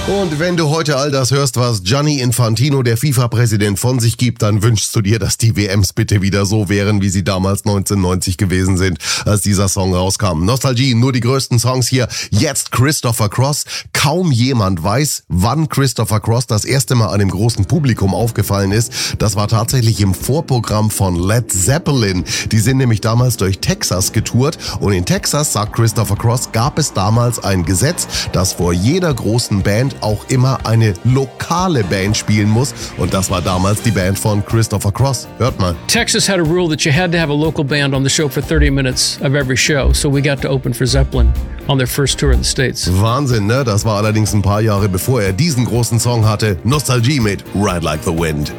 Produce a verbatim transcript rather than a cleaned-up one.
Und wenn du heute all das hörst, was Gianni Infantino, der FIFA-Präsident, von sich gibt, dann wünschst du dir, dass die W Ms bitte wieder so wären, wie sie damals neunzehnhundertneunzig gewesen sind, als dieser Song rauskam. Nostalgie, nur die größten Songs hier. Jetzt Christopher Cross. Kaum jemand weiß, wann Christopher Cross das erste Mal einem großen Publikum aufgefallen ist. Das war tatsächlich im Vorprogramm von Led Zeppelin. Die sind nämlich damals durch Texas getourt. Und in Texas, sagt Christopher Cross, gab es damals ein Gesetz, dass vor jeder großen Band auch immer eine lokale Band spielen muss. Und das war damals die Band von Christopher Cross. Hört mal. Texas had a rule that you had to have a local band on the show for thirty minutes of every show. So we got to open for Zeppelin on their first tour in the States. Wahnsinn, ne? Das war allerdings ein paar Jahre bevor er diesen großen Song hatte. Nostalgie mit Ride Like the Wind.